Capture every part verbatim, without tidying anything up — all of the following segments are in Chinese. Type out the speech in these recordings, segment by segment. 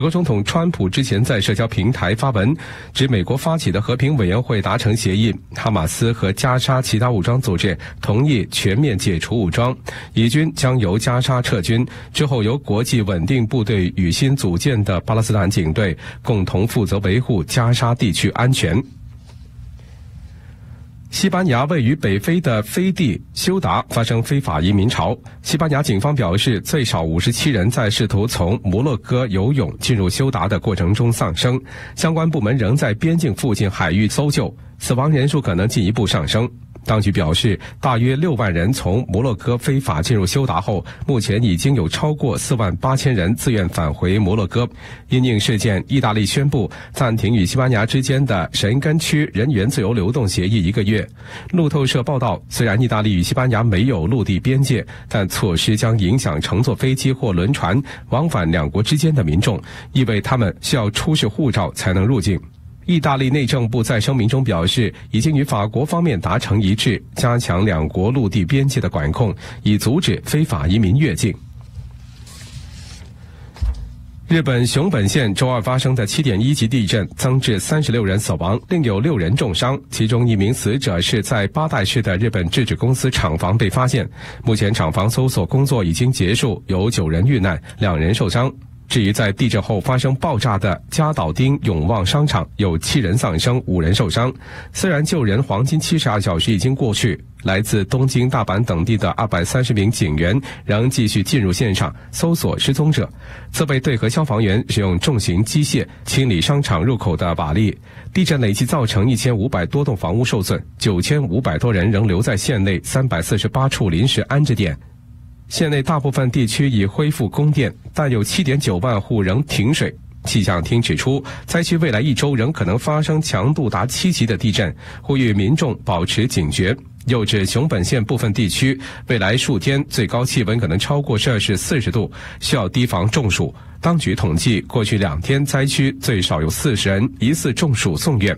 美国总统川普之前在社交平台发文，指美国发起的和平委员会达成协议，哈马斯和加沙其他武装组织同意全面解除武装，以军将由加沙撤军，之后由国际稳定部队与新组建的巴勒斯坦警队共同负责维护加沙地区安全。西班牙位于北非的飞地休达发生非法移民潮，西班牙警方表示，最少五十七人在试图从摩洛哥游泳进入休达的过程中丧生，相关部门仍在边境附近海域搜救，死亡人数可能进一步上升。当局表示，大约六万人从摩洛哥非法进入休达后，目前已经有超过四万八千人自愿返回摩洛哥。因应事件，意大利宣布暂停与西班牙之间的申根区人员自由流动协议一个月。路透社报道，虽然意大利与西班牙没有陆地边界，但措施将影响乘坐飞机或轮船往返两国之间的民众，意味他们需要出示护照才能入境。意大利内政部在声明中表示，已经与法国方面达成一致，加强两国陆地边界的管控，以阻止非法移民越境。日本熊本县周二发生的 七点一 级地震增至三十六人死亡，另有六人重伤，其中一名死者是在八代市的日本制纸公司厂房被发现。目前厂房搜索工作已经结束，有九人遇难，两人受伤。至于在地震后发生爆炸的加岛町永旺商场，有七人丧生，五人受伤。虽然救人黄金七十二小时已经过去，来自东京、大阪等地的二百三十名警员仍继续进入现场搜索失踪者。自卫队和消防员使用重型机械清理商场入口的瓦砾。地震累计造成一千五百多栋房屋受损，九千五百多人仍留在县内三百四十八处临时安置点。县内大部分地区已恢复供电，但有 七点九万户仍停水。气象厅指出，灾区未来一周仍可能发生强度达七级的地震，呼吁民众保持警觉。又指熊本县部分地区未来数天最高气温可能超过摄氏四十度，需要提防中暑。当局统计，过去两天灾区最少有四十人疑似中暑送院。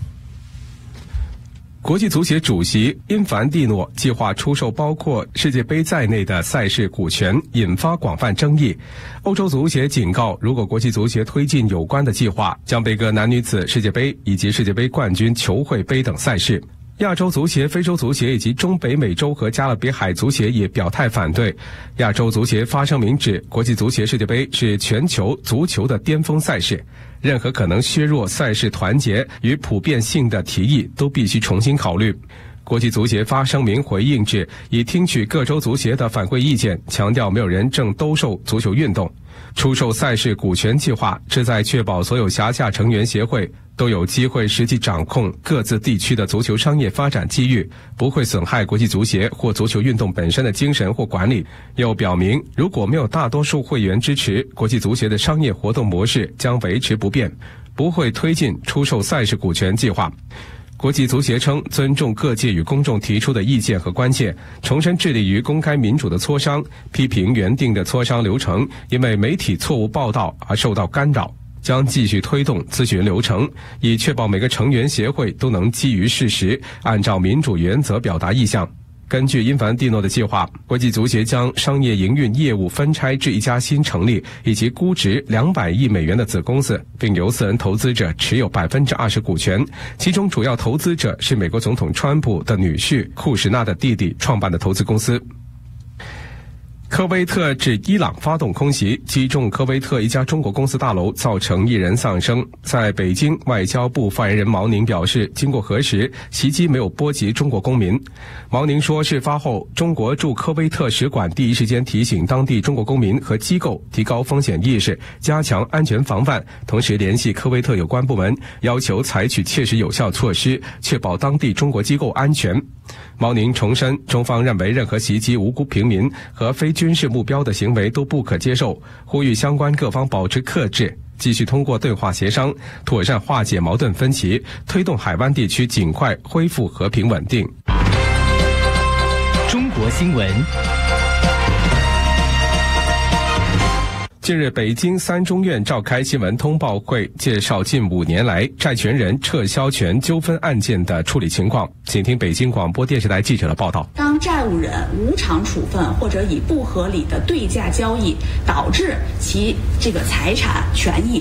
国际足协主席因凡蒂诺计划出售包括世界杯在内的赛事股权，引发广泛争议。欧洲足协警告，如果国际足协推进有关的计划，将被割男女子世界杯以及世界杯冠军球会杯等赛事。亚洲足协、非洲足协以及中北美洲和加勒比海足协也表态反对。亚洲足协发声明指，国际足协世界杯是全球足球的巅峰赛事，任何可能削弱赛事团结与普遍性的提议都必须重新考虑。国际足协发声明回应指，已听取各州足协的反馈意见，强调没有人正兜售足球运动。出售赛事股权计划旨在确保所有辖下成员协会都有机会实际掌控各自地区的足球商业发展机遇，不会损害国际足协或足球运动本身的精神或管理。又表明，如果没有大多数会员支持，国际足协的商业活动模式将维持不变，不会推进出售赛事股权计划。国际足协称，尊重各界与公众提出的意见和关切，重申致力于公开民主的磋商，批评原定的磋商流程因为媒体错误报道而受到干扰，将继续推动咨询流程，以确保每个成员协会都能基于事实，按照民主原则表达意向。根据因凡蒂诺的计划，国际足协将商业营运业务分拆至一家新成立以及估值两百亿美元的子公司，并由私人投资者持有百分之二十股权，其中主要投资者是美国总统川普的女婿库什纳的弟弟创办的投资公司。科威特至伊朗发动空袭，击中科威特一家中国公司大楼，造成一人丧生。在北京，外交部发言人毛宁表示，经过核实，袭击没有波及中国公民。毛宁说，事发后，中国驻科威特使馆第一时间提醒当地中国公民和机构提高风险意识，加强安全防范，同时联系科威特有关部门，要求采取切实有效措施，确保当地中国机构安全。毛宁重申，中方认为任何袭击无辜平民和非军事目标的行为都不可接受，呼吁相关各方保持克制，继续通过对话协商，妥善化解矛盾分歧，推动海湾地区尽快恢复和平稳定。 中国新闻。 近日，北京三中院召开新闻通报会，介绍近五年来债权人撤销权纠纷案件的处理情况。请听北京广播电视台记者的报道。 当债务人无偿处分或者以不合理的对价交易导致其这个财产权益